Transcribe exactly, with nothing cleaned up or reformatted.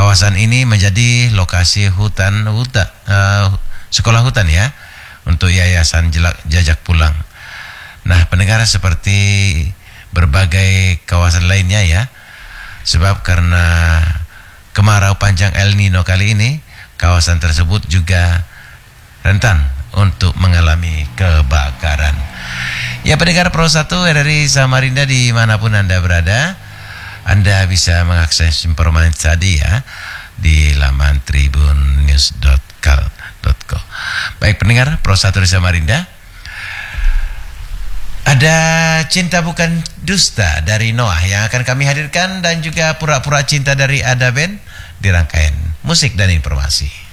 kawasan ini menjadi lokasi hutan hutan uh, sekolah hutan ya untuk yayasan jajak pulang. Nah, pendengar, seperti berbagai kawasan lainnya ya, sebab karena kemarau panjang El Nino kali ini, kawasan tersebut juga rentan untuk mengalami kebakaran. Ya, pendengar Pro satu R R I Samarinda dimanapun Anda berada, Anda bisa mengakses informasi tadi ya di laman tribun news dot kal dot co. Baik pendengar Pro satu di Samarinda, ada Cinta Bukan Dusta dari Noah yang akan kami hadirkan, dan juga Pura-Pura Cinta dari Ada Band di rangkaian musik dan informasi.